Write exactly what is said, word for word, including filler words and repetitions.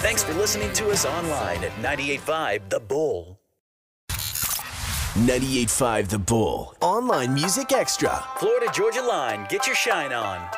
Thanks for listening to us online at ninety-eight point five The Bull. ninety-eight point five The Bull. Online Music Extra. Florida Georgia Line. Get your shine on.